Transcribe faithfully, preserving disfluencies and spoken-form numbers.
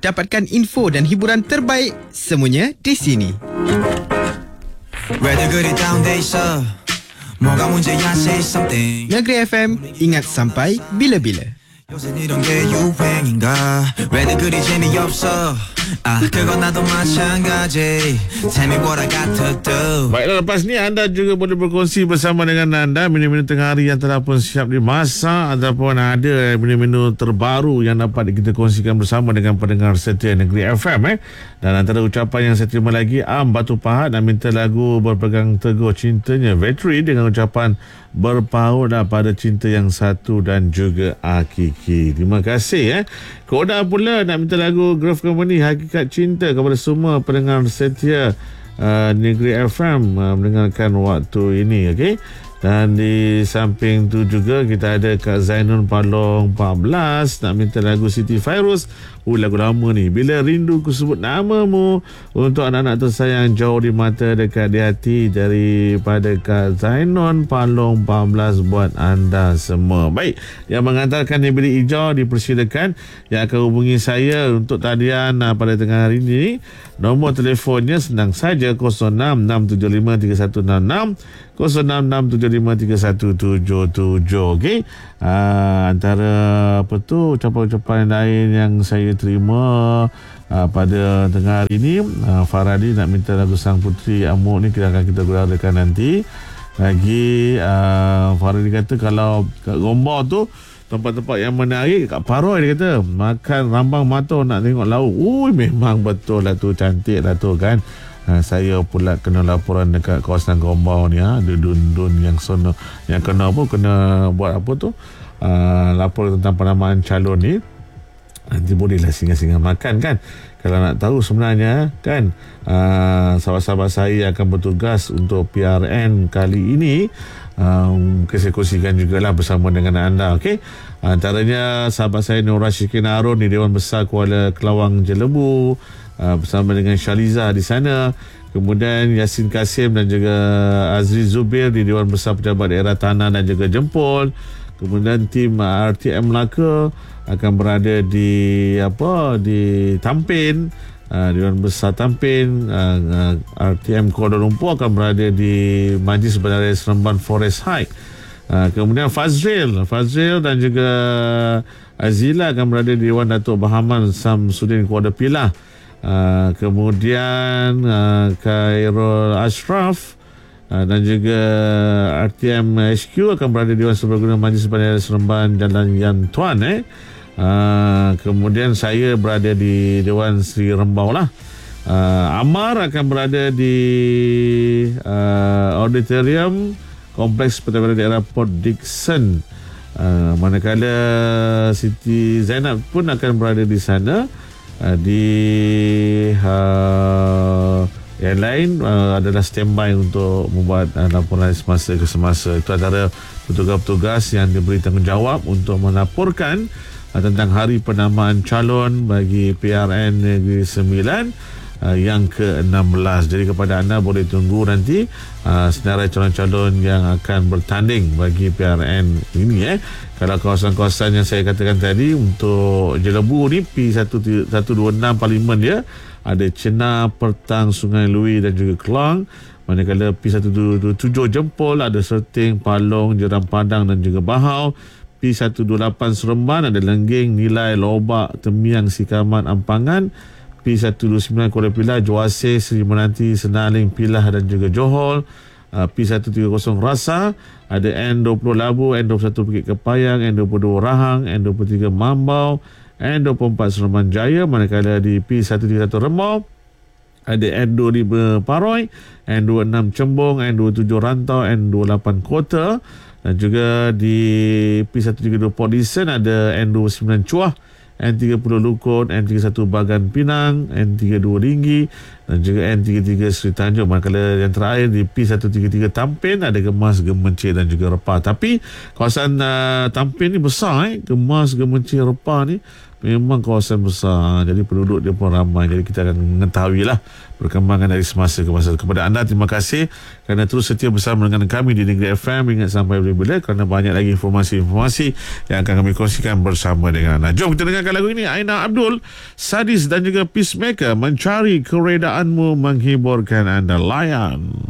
Dapatkan info dan hiburan terbaik semuanya di sini. Negeri F M, ingat sampai bila-bila. 요새 이런 게 유행인가 왜 늘 그리 재미없어 아 그건 나도 마찬가지 Tell me what I got to do. Baiklah, lepas ni anda juga boleh berkongsi bersama dengan anda menu-menu tengah hari yang telah pun siap dimasak ataupun ada menu-menu terbaru yang dapat kita kongsikan bersama dengan pendengar setia Negeri F M eh. Dan antara ucapan yang saya terima lagi, Am Batu Pahat dan minta lagu Berpegang Teguh Cintanya Vetri dengan ucapan berpautlah pada cinta yang satu dan juga hakiki. Terima kasih eh. Koda pula nak minta lagu Grove Company Hakikat Cinta kepada semua pendengar setia uh, Negeri F M uh, mendengarkan waktu ini, okey. Dan di samping tu juga kita ada Kak Zainun Palong empat belas nak minta lagu Siti Fairuz. Oh, lagu lama ni. Bila rindu ku sebut namamu, untuk anak-anak tersayang jauh di mata dekat di hati, daripada Kak Zainun Palong empat belas buat anda semua. Baik, yang mengantarkan di bilik hijau dipersilakan, yang akan hubungi saya untuk talian pada tengah hari ini. Nombor telefonnya senang saja kosong enam enam tujuh lima tiga satu enam enam, kosong enam enam tujuh lima tiga satu tujuh tujuh. Okey. Uh, antara apa tu ucapan-ucapan lain yang saya terima uh, pada tengah hari ini, uh, Faradi nak minta lagu Sang Putri Amuk ni kita akan kita gunakan nanti. Lagi uh, Faradi kata kalau kat Gombor tu tempat-tempat yang menarik, kat Paroi dia kata makan rambang mata nak tengok laut. Ui, memang betul lah tu, cantik lah tu kan. Ha, saya pula kena laporan dekat kawasan Gombau ni, ha, ada dun-dun yang sono yang kena apa, kena buat apa tu, uh, lapor tentang penamaan calon ni. Nanti bolehlah singgah-singgah makan kan. Kalau nak tahu sebenarnya kan, uh, sahabat-sahabat saya akan bertugas untuk P R N kali ini, um, saya kongsikan jugalah bersama dengan anda, okey. Antaranya sahabat saya Nur Rashikin Harun di Dewan Besar Kuala Kelawang Jelebu, uh, bersama dengan Syaliza di sana. Kemudian Yasin Kasim dan juga Azri Zubir di Dewan Besar Pejabat Daerah Tanah dan juga Jempol. Kemudian tim R T M Melaka akan berada di apa di Tampin, uh, Dewan Besar Tampin. uh, uh, R T M Kuala Lumpur akan berada di Majlis Bandaraya Seremban Forest High. Uh, kemudian Fazril Fazril dan juga Azila akan berada di Dewan Datuk Bahaman Samsudin Kuala Pilah. Uh, kemudian uh, Khairul Ashraf uh, dan juga R T M H Q akan berada di Dewan Serbaguna Majlis Bandaraya Seremban Jalan Yan Tuan eh. Uh, kemudian saya berada di Dewan Seri Rembau lah. uh, Amar akan berada di uh, Auditorium Kompleks Pentadbiran Daerah Port Dickson. uh, Manakala Siti Zainab pun akan berada di sana. uh, Di uh, yang lain uh, adalah standby untuk membuat uh, laporan semasa ke semasa. Itu antara petugas-petugas yang diberi tanggungjawab untuk melaporkan uh, tentang hari penamaan calon bagi P R N Negeri Sembilan uh, yang ke enam belas. Jadi kepada anda boleh tunggu nanti uh, senarai calon-calon yang akan bertanding bagi P R N ini eh. Kalau kawasan-kawasan yang saya katakan tadi untuk Jelebu ni P seratus dua puluh enam Parlimen dia ada Cena, Pertang, Sungai Lui dan juga Kelang. Manakala P seratus dua puluh tujuh Jempol ada Serting, Palong, Jeram Padang dan juga Bahau. P seratus dua puluh lapan Seremban ada Lengging, Nilai, Lobak, Temiang, Sikaman, Ampangan. P seratus dua puluh sembilan Kuala Pilah, Joasih, Seri Menanti, Senaling, Pilah dan juga Johor. uh, P seratus tiga puluh Rasa ada N dua puluh Labu, N dua puluh satu Bukit Kepayang, N dua puluh dua Rahang, N dua puluh tiga Mambau, N dua puluh empat Seremban Jaya. Manakala di P seratus tiga puluh satu Remau ada N dua puluh lima Paroi, N dua puluh enam Cembong, N dua puluh tujuh Rantau, N dua puluh lapan Kota. Dan juga di P seratus tiga puluh dua Port Dickson ada N dua puluh sembilan Cuah, N tiga puluh Lukut, N tiga puluh satu Bagan Pinang, N tiga puluh dua Ringgi dan juga N tiga puluh tiga Seri Tanjung. Manakala yang terakhir di P seratus tiga puluh tiga Tampin ada Gemas, Gemencir dan juga Repah. Tapi kawasan uh, Tampin ni besar eh. Gemas, Gemencir, Repah ni memang kawasan besar, jadi penduduk dia pun ramai. Jadi kita akan mengetahui lah perkembangan dari semasa ke masa. Kepada anda, terima kasih kerana terus setia bersama dengan kami di Negeri F M. Ingat sampai bila-bila, kerana banyak lagi informasi-informasi yang akan kami kongsikan bersama dengan anda. Jom kita dengarkan lagu ini. Aina Abdul, Sadis dan juga Peacemaker, Mencari Keredaanmu, menghiburkan anda. Layan.